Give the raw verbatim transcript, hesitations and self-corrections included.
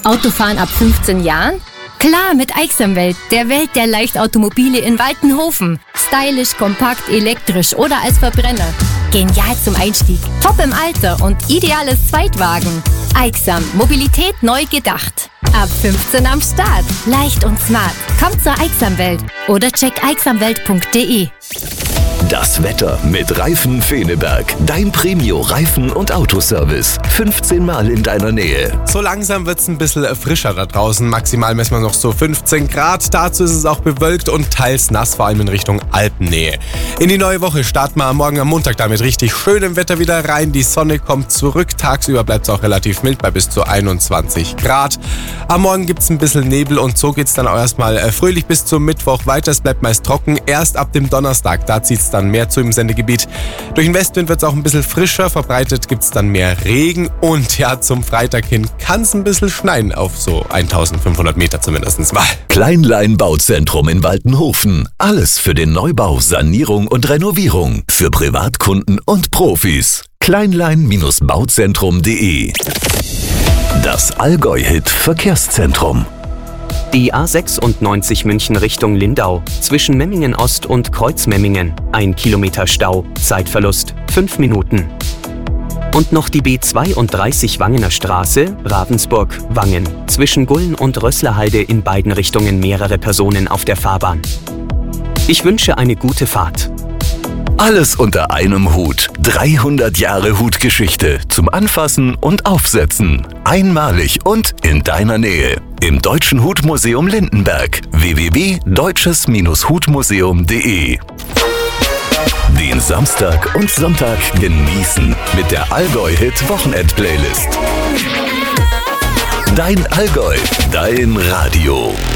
Autofahren ab fünfzehn Jahren? Klar, mit Aixamwelt, der Welt der Leichtautomobile in Waltenhofen. Stylisch, kompakt, elektrisch oder als Verbrenner. Genial zum Einstieg, top im Alter und ideales Zweitwagen. Aixam, Mobilität neu gedacht. Ab fünfzehn am Start. Leicht und smart. Kommt zur Aixamwelt oder check aixamwelt punkt de. Das Wetter mit Reifen Feneberg. Dein Premio-Reifen- und Autoservice. fünfzehn Mal in deiner Nähe. So langsam wird es ein bisschen frischer da draußen. Maximal messen wir noch so fünfzehn Grad. Dazu ist es auch bewölkt und teils nass, vor allem in Richtung Alpennähe. In die neue Woche starten wir morgen am Montag damit richtig schönem Wetter wieder rein. Die Sonne kommt zurück. Tagsüber bleibt es auch relativ mild bei bis zu einundzwanzig Grad. Am Morgen gibt es ein bisschen Nebel und so geht es dann auch erstmal fröhlich bis zum Mittwoch weiter. Es bleibt meist trocken. Erst ab dem Donnerstag, da zieht es dann mehr zu im Sendegebiet. Durch den Westwind wird es auch ein bisschen frischer, verbreitet gibt es dann mehr Regen und ja, zum Freitag hin kann es ein bisschen schneien auf so eintausendfünfhundert Meter zumindest mal. Kleinlein Bauzentrum in Waltenhofen. Alles für den Neubau, Sanierung und Renovierung. Für Privatkunden und Profis. kleinlein Bauzentrum punkt de. Das Allgäu-Hit Verkehrszentrum. Die A sechsundneunzig München Richtung Lindau, zwischen Memmingen Ost und Kreuzmemmingen, ein Kilometer Stau, Zeitverlust fünf Minuten. Und noch die B zweiunddreißig Wangener Straße, Ravensburg-Wangen, zwischen Gullen und Rösslerhalde in beiden Richtungen mehrere Personen auf der Fahrbahn. Ich wünsche eine gute Fahrt. Alles unter einem Hut. dreihundert Jahre Hutgeschichte zum Anfassen und Aufsetzen. Einmalig und in deiner Nähe. Im Deutschen Hutmuseum Lindenberg. w w w punkt deutsches hutmuseum punkt de. Den Samstag und Sonntag genießen mit der Allgäu-Hit-Wochenend-Playlist. Dein Allgäu, dein Radio.